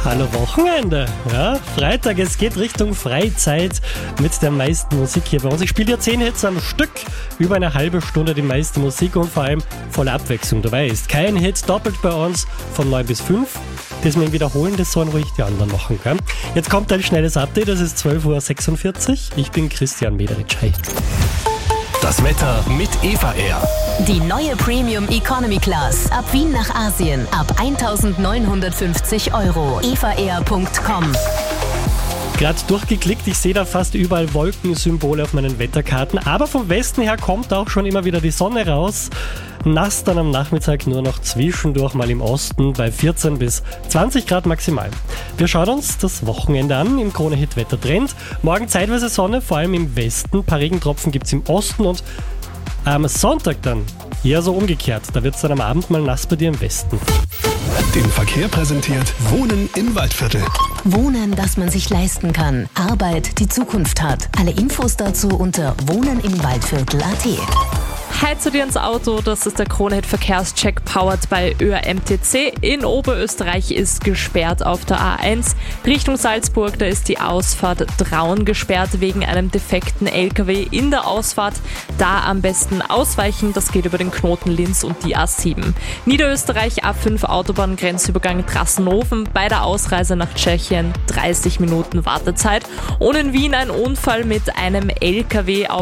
Hallo Wochenende. Ja, Freitag, es geht Richtung Freizeit mit der meisten Musik hier bei uns. Ich spiele dir 10 Hits am Stück, über eine halbe Stunde die meiste Musik und vor allem volle Abwechslung dabei ist. Kein Hit doppelt bei uns von 9 bis 5. Das wir ihn wiederholen, das sollen ruhig die anderen machen. Gell? Jetzt kommt ein schnelles Update, es ist 12.46 Uhr. Ich bin Christian Mederitsch. Hi. Das Wetter mit Eva Air. Die neue Premium Economy Class. Ab Wien nach Asien. Ab 1.950 €. evaair.com. Gerade durchgeklickt, ich sehe da fast überall Wolkensymbole auf meinen Wetterkarten. Aber vom Westen her kommt auch schon immer wieder die Sonne raus. Nass dann am Nachmittag nur noch zwischendurch mal im Osten bei 14 bis 20 Grad maximal. Wir schauen uns das Wochenende an im Krone-Hit-Wettertrend. Morgen zeitweise Sonne, vor allem im Westen. Ein paar Regentropfen gibt es im Osten und am Sonntag dann eher so umgekehrt. Da wird es dann am Abend mal nass bei dir im Westen. Den Verkehr präsentiert Wohnen im Waldviertel. Wohnen, das man sich leisten kann. Arbeit, die Zukunft hat. Alle Infos dazu unter wohnenimwaldviertel.at. Hi zu dir ins Auto, das ist der Krone-Hit Verkehrscheck powered by ÖRMTC. In Oberösterreich ist gesperrt auf der A1. Richtung Salzburg, da ist die Ausfahrt Traun gesperrt wegen einem defekten LKW in der Ausfahrt. Da am besten ausweichen, das geht über den Knoten Linz und die A7. Niederösterreich A5 Autobahngrenzübergang Trassenhofen, bei der Ausreise nach Tschechien 30 Minuten Wartezeit. Und in Wien ein Unfall mit einem LKW auf